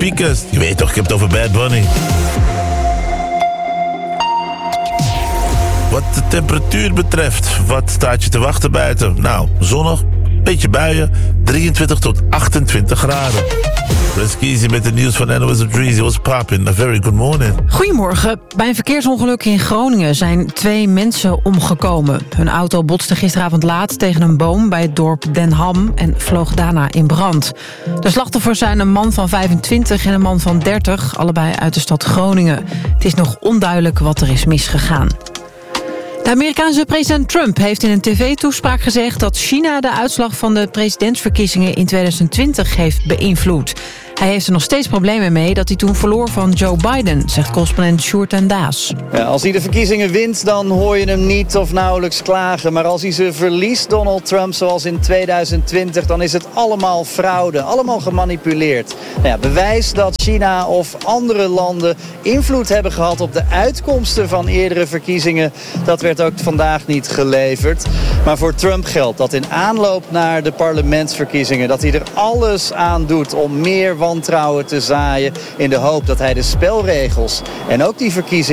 speakers. Je weet toch, ik heb het over Bad Bunny. Wat de temperatuur betreft, wat staat je te wachten buiten? Nou, zonnig, beetje buien, 23 tot 28 graden. Breskizi met het nieuws van NOS op 3. Was popping. A very good morning. Goedemorgen. Bij een verkeersongeluk in Groningen zijn 2 mensen omgekomen. Hun auto botste gisteravond laat tegen een boom bij het dorp Den Ham en vloog daarna in brand. De slachtoffers zijn een man van 25 en een man van 30, allebei uit de stad Groningen. Het is nog onduidelijk wat er is misgegaan. De Amerikaanse president Trump heeft in een tv-toespraak gezegd dat China de uitslag van de presidentsverkiezingen in 2020 heeft beïnvloed. Hij heeft er nog steeds problemen mee dat hij toen verloor van Joe Biden, zegt correspondent Sjoerd en Daas. Ja, als hij de verkiezingen wint, dan hoor je hem niet of nauwelijks klagen. Maar als hij ze verliest, Donald Trump, zoals in 2020... dan is het allemaal fraude, allemaal gemanipuleerd. Nou ja, bewijs dat China of andere landen invloed hebben gehad op de uitkomsten van eerdere verkiezingen, dat werd ook vandaag niet geleverd. Maar voor Trump geldt dat in aanloop naar de parlementsverkiezingen, dat hij er alles aan doet om meer wantrouwen te zaaien in de hoop dat hij de spelregels en ook die verkiezingen